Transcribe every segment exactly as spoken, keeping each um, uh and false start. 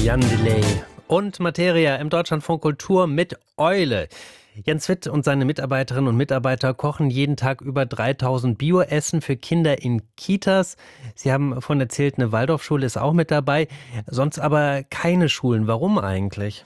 Jan Delay und Materia im Deutschlandfunk Kultur mit Eule. Jens Witt und seine Mitarbeiterinnen und Mitarbeiter kochen jeden Tag über dreitausend Bioessen für Kinder in Kitas. Sie haben davon erzählt, eine Waldorfschule ist auch mit dabei, sonst aber keine Schulen. Warum eigentlich?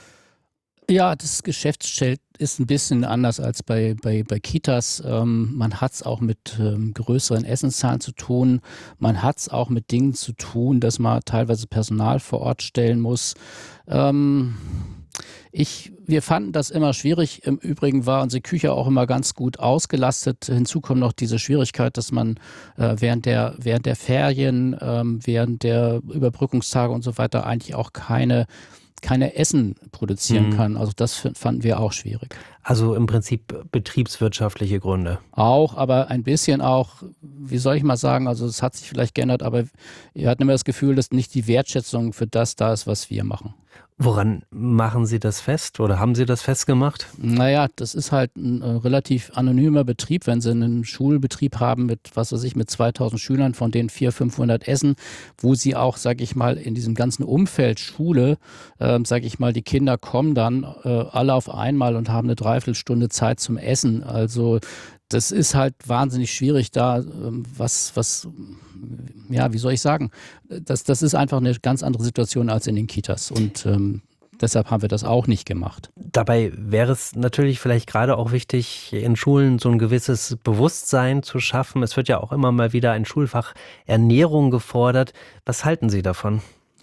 Ja, das Geschäftsfeld ist ein bisschen anders als bei, bei, bei Kitas. Ähm, man hat es auch mit ähm, größeren Essenszahlen zu tun. Man hat es auch mit Dingen zu tun, dass man teilweise Personal vor Ort stellen muss. Ähm, ich, wir fanden das immer schwierig. Im Übrigen war unsere Küche auch immer ganz gut ausgelastet. Hinzu kommt noch diese Schwierigkeit, dass man äh, während der, während der Ferien, ähm, während der Überbrückungstage und so weiter eigentlich auch keine keine Essen produzieren Mhm. kann. Also das f- fanden wir auch schwierig. Also im Prinzip betriebswirtschaftliche Gründe. Auch, aber ein bisschen auch, wie soll ich mal sagen, also es hat sich vielleicht geändert, aber wir hatten immer das Gefühl, dass nicht die Wertschätzung für das da ist, was wir machen. Woran machen Sie das fest oder haben Sie das festgemacht? Naja, das ist halt ein äh, relativ anonymer Betrieb, wenn Sie einen Schulbetrieb haben mit, was weiß ich, mit zweitausend Schülern, von denen vierhundert, fünfhundert essen, wo Sie auch, sag ich mal, in diesem ganzen Umfeld Schule, ähm, sag ich mal, die Kinder kommen dann äh, alle auf einmal und haben eine Dreiviertelstunde Zeit zum Essen. Also das ist halt wahnsinnig schwierig da, ähm, was, was, ja, wie soll ich sagen, das, das ist einfach eine ganz andere Situation als in den Kitas und ähm, deshalb haben wir das auch nicht gemacht. Dabei wäre es natürlich vielleicht gerade auch wichtig, in Schulen so ein gewisses Bewusstsein zu schaffen. Es wird ja auch immer mal wieder ein Schulfach Ernährung gefordert. Was halten Sie davon?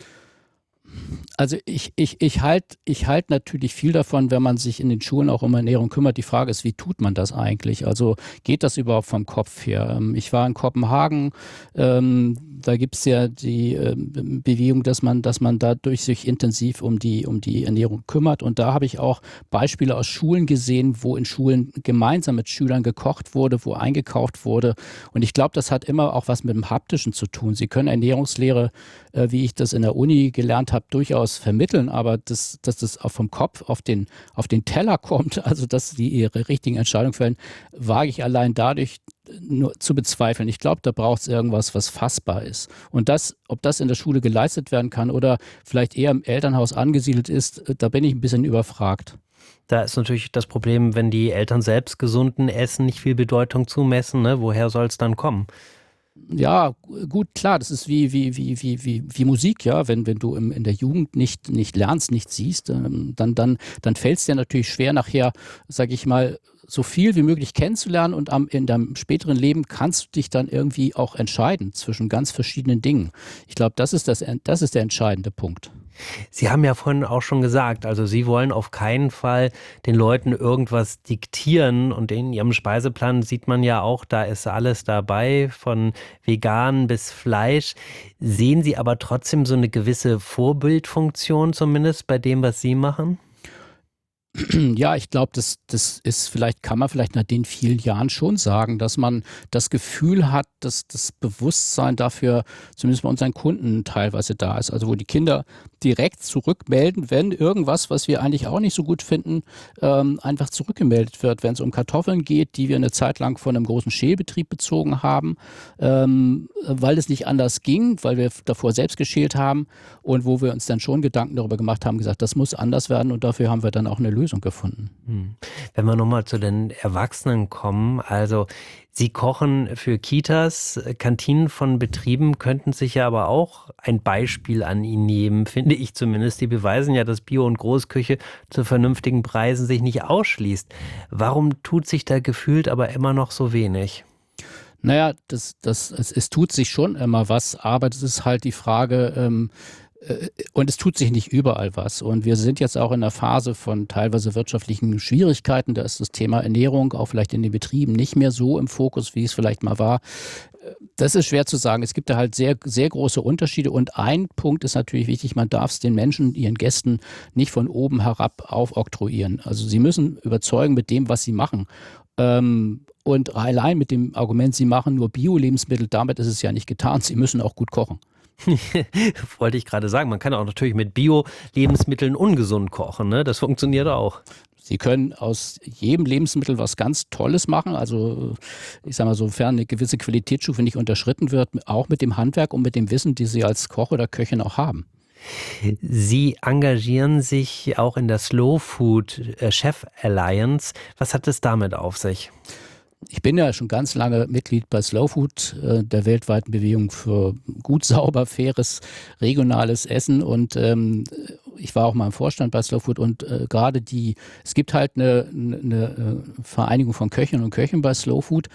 Also ich, ich, ich halte ich halt natürlich viel davon, wenn man sich in den Schulen auch um Ernährung kümmert. Die Frage ist, wie tut man das eigentlich? Also geht das überhaupt vom Kopf her? Ähm, Ich war in Kopenhagen, ähm, da gibt es ja die ähm, Bewegung, dass man, dass man dadurch sich intensiv um die, um die Ernährung kümmert. Und da habe ich auch Beispiele aus Schulen gesehen, wo in Schulen gemeinsam mit Schülern gekocht wurde, wo eingekauft wurde. Und ich glaube, das hat immer auch was mit dem Haptischen zu tun. Sie können Ernährungslehre, äh, wie ich das in der Uni gelernt habe, durchaus vermitteln, aber das, dass das auch vom Kopf auf den, auf den Teller kommt, also dass die ihre richtigen Entscheidungen fällen, wage ich allein dadurch nur zu bezweifeln. Ich glaube, da braucht es irgendwas, was fassbar ist. Und das, ob das in der Schule geleistet werden kann oder vielleicht eher im Elternhaus angesiedelt ist, da bin ich ein bisschen überfragt. Da ist natürlich das Problem, wenn die Eltern selbst gesunden Essen nicht viel Bedeutung zumessen, ne? Woher soll es dann kommen? Ja, gut, klar, das ist wie, wie, wie, wie, wie, wie Musik, ja. Wenn, wenn du im, in der Jugend nicht, nicht lernst, nicht siehst, ähm, dann, dann, dann fällt es dir natürlich schwer, nachher, sag ich mal, so viel wie möglich kennenzulernen und am, in deinem späteren Leben kannst du dich dann irgendwie auch entscheiden zwischen ganz verschiedenen Dingen. Ich glaube, das ist das, das ist der entscheidende Punkt. Sie haben ja vorhin auch schon gesagt, also Sie wollen auf keinen Fall den Leuten irgendwas diktieren und in Ihrem Speiseplan sieht man ja auch, da ist alles dabei, von vegan bis Fleisch. Sehen Sie aber trotzdem so eine gewisse Vorbildfunktion zumindest bei dem, was Sie machen? Ja, ich glaube, das, das ist vielleicht, kann man vielleicht nach den vielen Jahren schon sagen, dass man das Gefühl hat, dass das Bewusstsein dafür zumindest bei unseren Kunden teilweise da ist. Also wo die Kinder direkt zurückmelden, wenn irgendwas, was wir eigentlich auch nicht so gut finden, ähm, einfach zurückgemeldet wird. Wenn es um Kartoffeln geht, die wir eine Zeit lang von einem großen Schälbetrieb bezogen haben, ähm, weil es nicht anders ging, weil wir davor selbst geschält haben und wo wir uns dann schon Gedanken darüber gemacht haben, gesagt, das muss anders werden und dafür haben wir dann auch eine Lösung gefunden. Hm. Wenn wir nochmal zu den Erwachsenen kommen, also Sie kochen für Kitas, Kantinen von Betrieben könnten sich ja aber auch ein Beispiel an Ihnen nehmen, finde ich zumindest. Die beweisen ja, dass Bio- und Großküche zu vernünftigen Preisen sich nicht ausschließt. Warum tut sich da gefühlt aber immer noch so wenig? Naja, das, das, es, es tut sich schon immer was, aber das ist halt die Frage, ähm, äh, und es tut sich nicht überall was. Und wir sind jetzt auch in einer Phase von teilweise wirtschaftlichen Schwierigkeiten. Da ist das Thema Ernährung auch vielleicht in den Betrieben nicht mehr so im Fokus, wie es vielleicht mal war. Das ist schwer zu sagen. Es gibt da halt sehr, sehr große Unterschiede. Und ein Punkt ist natürlich wichtig, man darf es den Menschen, ihren Gästen nicht von oben herab aufoktroyieren. Also sie müssen überzeugen mit dem, was sie machen. Ähm, und allein mit dem Argument, sie machen nur Bio-Lebensmittel, damit ist es ja nicht getan. Sie müssen auch gut kochen. Wollte ich gerade sagen, man kann auch natürlich mit Bio-Lebensmitteln ungesund kochen, ne? Das funktioniert auch. Sie können aus jedem Lebensmittel was ganz Tolles machen. Also ich sage mal, sofern eine gewisse Qualitätsstufe nicht unterschritten wird, auch mit dem Handwerk und mit dem Wissen, die Sie als Koch oder Köchin auch haben. Sie engagieren sich auch in der Slow Food Chef Alliance. Was hat es damit auf sich? Ich bin ja schon ganz lange Mitglied bei Slow Food, äh, der weltweiten Bewegung für gut, sauber, faires, regionales Essen. Und ähm, ich war auch mal im Vorstand bei Slow Food. Und äh, gerade die, es gibt halt eine, eine Vereinigung von Köchinnen und Köchen bei Slow Food,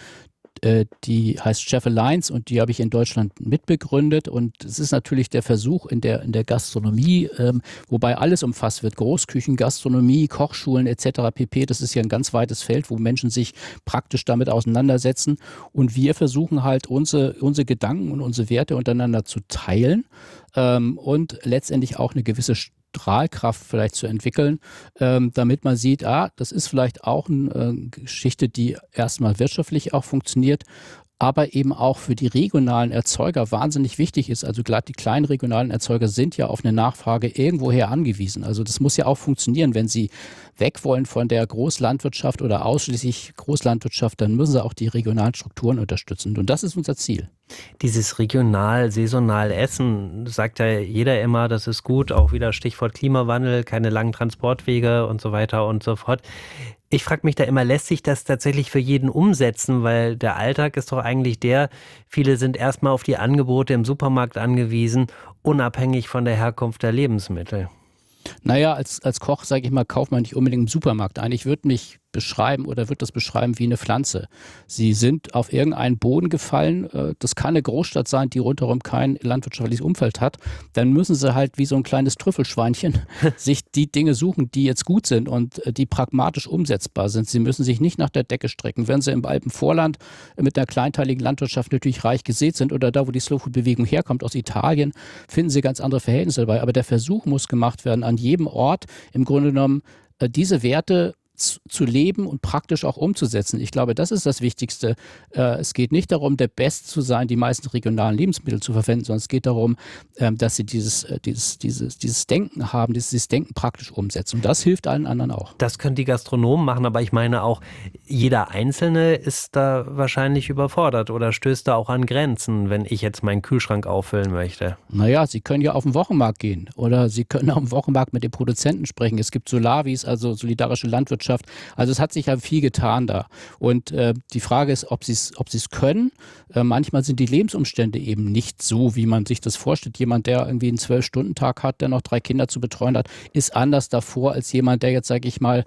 die heißt Chef Alliance und die habe ich in Deutschland mitbegründet und es ist natürlich der Versuch in der, in der Gastronomie, ähm, wobei alles umfasst wird, Großküchen, Gastronomie, Kochschulen et cetera pp. Das ist ja ein ganz weites Feld, wo Menschen sich praktisch damit auseinandersetzen und wir versuchen halt unsere, unsere Gedanken und unsere Werte untereinander zu teilen ähm, und letztendlich auch eine gewisse Strahlkraft vielleicht zu entwickeln, ähm, damit man sieht, ah, das ist vielleicht auch eine äh, Geschichte, die erstmal wirtschaftlich auch funktioniert, aber eben auch für die regionalen Erzeuger wahnsinnig wichtig ist. Also gerade die kleinen regionalen Erzeuger sind ja auf eine Nachfrage irgendwoher angewiesen. Also das muss ja auch funktionieren, wenn sie weg wollen von der Großlandwirtschaft oder ausschließlich Großlandwirtschaft, dann müssen sie auch die regionalen Strukturen unterstützen. Und das ist unser Ziel. Dieses regional, saisonal Essen, sagt ja jeder immer, das ist gut, auch wieder Stichwort Klimawandel, keine langen Transportwege und so weiter und so fort. Ich frage mich da immer, lässt sich das tatsächlich für jeden umsetzen, weil der Alltag ist doch eigentlich der, viele sind erstmal auf die Angebote im Supermarkt angewiesen, unabhängig von der Herkunft der Lebensmittel. Naja, als, als Koch, sage ich mal, kauft man nicht unbedingt im Supermarkt ein. Ich würde mich beschreiben oder würde das beschreiben wie eine Pflanze. Sie sind auf irgendeinen Boden gefallen. Das kann eine Großstadt sein, die rundherum kein landwirtschaftliches Umfeld hat. Dann müssen sie halt wie so ein kleines Trüffelschweinchen sich die Dinge suchen, die jetzt gut sind und die pragmatisch umsetzbar sind. Sie müssen sich nicht nach der Decke strecken. Wenn sie im Alpenvorland mit einer kleinteiligen Landwirtschaft natürlich reich gesät sind oder da, wo die Slow-Food-Bewegung herkommt, aus Italien, finden sie ganz andere Verhältnisse dabei. Aber der Versuch muss gemacht werden, an jedem Ort im Grunde genommen diese Werte zu leben und praktisch auch umzusetzen. Ich glaube, das ist das Wichtigste. Es geht nicht darum, der Beste zu sein, die meisten regionalen Lebensmittel zu verwenden, sondern es geht darum, dass sie dieses, dieses, dieses, dieses Denken haben, dieses Denken praktisch umsetzen. Und das hilft allen anderen auch. Das können die Gastronomen machen, aber ich meine auch, jeder Einzelne ist da wahrscheinlich überfordert oder stößt da auch an Grenzen, wenn ich jetzt meinen Kühlschrank auffüllen möchte. Naja, Sie können ja auf den Wochenmarkt gehen oder Sie können auf dem Wochenmarkt mit den Produzenten sprechen. Es gibt Solavis, also solidarische Landwirtschaft. Also es hat sich ja viel getan da. Und äh, die Frage ist, ob sie es ob sie es können. Äh, manchmal sind die Lebensumstände eben nicht so, wie man sich das vorstellt. Jemand, der irgendwie einen Zwölf-Stunden-Tag hat, der noch drei Kinder zu betreuen hat, ist anders davor als jemand, der jetzt, sage ich mal,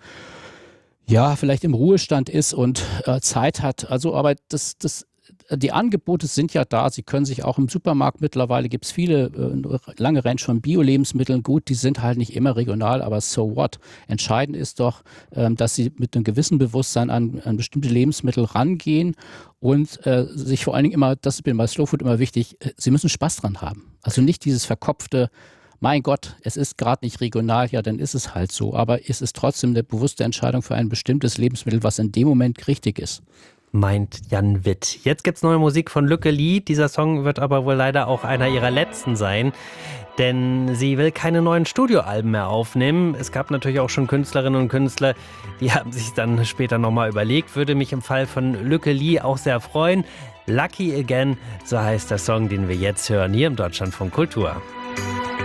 ja, vielleicht im Ruhestand ist und äh, Zeit hat. Also, aber das, das die Angebote sind ja da. Sie können sich auch im Supermarkt, mittlerweile gibt es viele, äh, lange Range von Bio-Lebensmitteln. Gut, die sind halt nicht immer regional, aber so what? Entscheidend ist doch, ähm, dass sie mit einem gewissen Bewusstsein an, an bestimmte Lebensmittel rangehen und äh, sich vor allen Dingen immer, das ist mir bei Slow Food immer wichtig, äh, sie müssen Spaß dran haben. Also nicht dieses verkopfte, mein Gott, es ist gerade nicht regional, ja, dann ist es halt so. Aber es ist trotzdem eine bewusste Entscheidung für ein bestimmtes Lebensmittel, was in dem Moment richtig ist. Meint Jan Witt. Jetzt gibt's neue Musik von Lücke Lee. Dieser Song wird aber wohl leider auch einer ihrer letzten sein, denn sie will keine neuen Studioalben mehr aufnehmen. Es gab natürlich auch schon Künstlerinnen und Künstler, die haben sich dann später nochmal überlegt. Würde mich im Fall von Lücke Lee auch sehr freuen. Lucky Again, so heißt der Song, den wir jetzt hören hier im Deutschlandfunk Kultur.